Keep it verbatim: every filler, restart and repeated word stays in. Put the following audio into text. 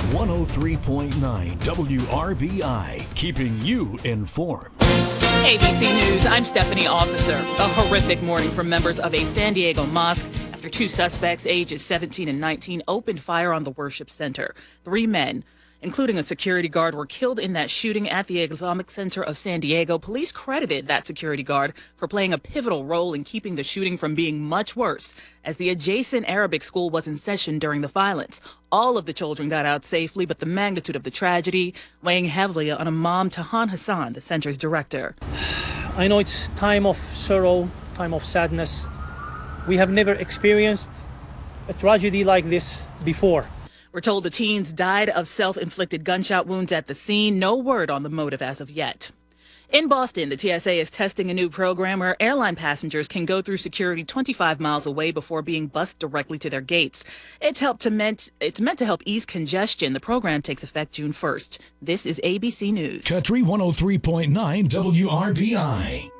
one oh three point nine W R B I, keeping you informed. A B C News, I'm Stephanie Officer. A horrific morning for members of a San Diego mosque after two suspects, ages seventeen and nineteen, opened fire on the worship center. Three men, including a security guard, were killed in that shooting at the Islamic Center of San Diego. Police credited that security guard for playing a pivotal role in keeping the shooting from being much worse, as the adjacent Arabic school was in session during the violence. All of the children got out safely, but the magnitude of the tragedy weighing heavily on Imam Tahan Hassan, the center's director. I know it's time of sorrow, time of sadness. We have never experienced a tragedy like this before. We're told the teens died of self-inflicted gunshot wounds at the scene. No word on the motive as of yet. In Boston, the T S A is testing a new program where airline passengers can go through security twenty-five miles away before being bused directly to their gates. It's helped to meant it's meant to help ease congestion. The program takes effect June first. This is A B C News. Country one oh three point nine W R B I.